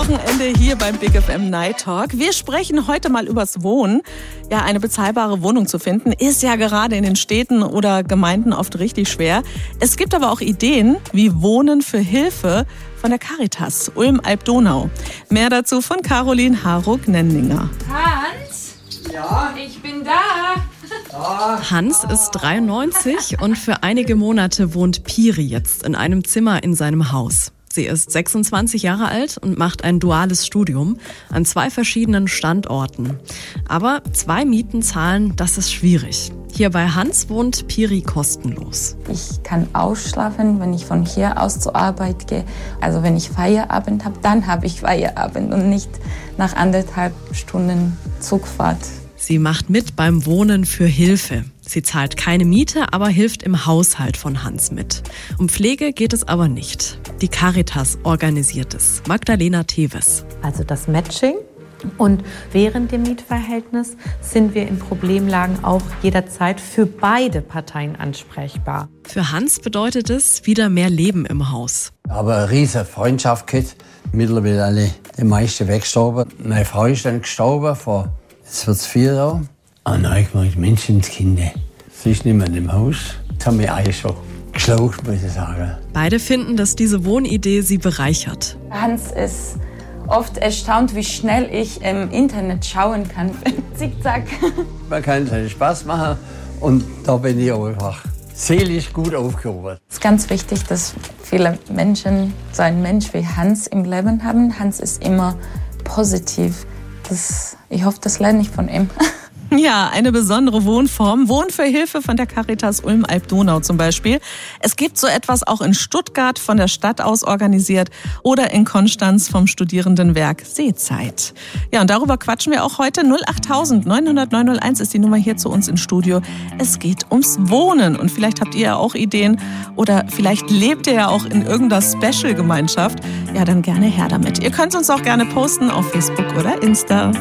Wochenende hier beim Big FM Night Talk. Wir sprechen heute mal übers Wohnen. Ja, eine bezahlbare Wohnung zu finden, ist ja gerade in den Städten oder Gemeinden oft richtig schwer. Es gibt aber auch Ideen wie Wohnen für Hilfe von der Caritas Ulm-Alb-Donau. Mehr dazu von Caroline Haruk-Nenninger. Hans? Ja? Ich bin da. Hans ist 93 und für einige Monate wohnt Piri jetzt in einem Zimmer in seinem Haus. Sie ist 26 Jahre alt und macht ein duales Studium an 2 verschiedenen Standorten. Aber 2 Mieten zahlen, das ist schwierig. Hier bei Hans wohnt Piri kostenlos. Ich kann ausschlafen, wenn ich von hier aus zur Arbeit gehe. Also wenn ich Feierabend habe, dann habe ich Feierabend und nicht nach 1,5 Stunden Zugfahrt. Sie macht mit beim Wohnen für Hilfe. Sie zahlt keine Miete, aber hilft im Haushalt von Hans mit. Um Pflege geht es aber nicht. Die Caritas organisiert es. Magdalena Teves. Also das Matching. Und während dem Mietverhältnis sind wir in Problemlagen auch jederzeit für beide Parteien ansprechbar. Für Hans bedeutet es wieder mehr Leben im Haus. Aber eine riesige Freundschaft gehabt. Mittlerweile alle die meisten weggestorben. Meine Frau ist dann gestorben vor, jetzt wird's 4 Jahre. Und dann habe ich gemeint, Menschenskind, sie ist nicht mehr in dem Haus. Das hat mich eigentlich schon geschlaucht, muss ich sagen. Beide finden, dass diese Wohnidee sie bereichert. Hans ist oft erstaunt, wie schnell ich im Internet schauen kann. Zickzack. Man kann seinen Spaß machen und da bin ich einfach seelisch gut aufgehoben. Es ist ganz wichtig, dass viele Menschen so einen Mensch wie Hans im Leben haben. Hans ist immer positiv. Ich hoffe, das lerne ich von ihm. Ja, eine besondere Wohnform. Wohnen für Hilfe von der Caritas Ulm-Alb-Donau zum Beispiel. Es gibt so etwas auch in Stuttgart von der Stadt aus organisiert oder in Konstanz vom Studierendenwerk Seezeit. Ja, und darüber quatschen wir auch heute. 08000 900 901 ist die Nummer hier zu uns ins Studio. Es geht ums Wohnen und vielleicht habt ihr ja auch Ideen oder vielleicht lebt ihr ja auch in irgendeiner Special-Gemeinschaft. Ja, dann gerne her damit. Ihr könnt uns auch gerne posten auf Facebook oder Insta.